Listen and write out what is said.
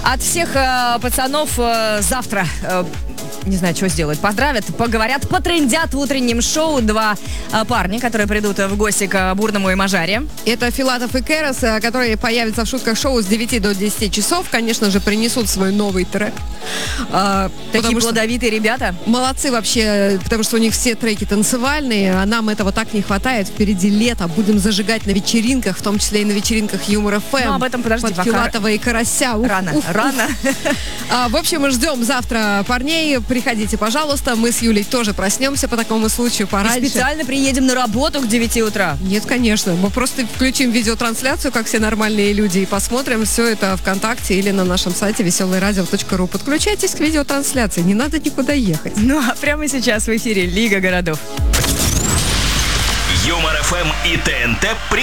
От всех пацанов завтра... не знаю, что сделать. Поздравят, поговорят, потрындят в утреннем шоу два парня, которые придут в гости к Бурному и Мажаре. Это Филатов и Кэрос, которые появятся в шутках шоу с 9 до 10 часов. Конечно же, принесут свой новый трек. Такие плодовитые ребята. Молодцы вообще, потому что у них все треки танцевальные, а нам этого так не хватает. Впереди лето, будем зажигать на вечеринках, в том числе и на вечеринках Юмор ФМ. Ну, об этом подожди, под Филатова и Карася. Рано. В общем, мы ждем завтра парней. Приходите, пожалуйста. Мы с Юлей тоже проснемся по такому случаю пораньше. И специально приедем на работу к 9 утра. Нет, конечно. Мы просто включим видеотрансляцию, как все нормальные люди, и посмотрим все это ВКонтакте или на нашем сайте веселыйрадио.ру. Подключайтесь к видеотрансляции. Не надо никуда ехать. Ну, а прямо сейчас в эфире Лига городов. Юмор ФМ и ТНТ